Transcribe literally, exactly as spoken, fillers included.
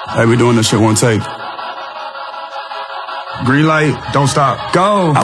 Hey, we doing this shit one take. Green light, don't stop, go. I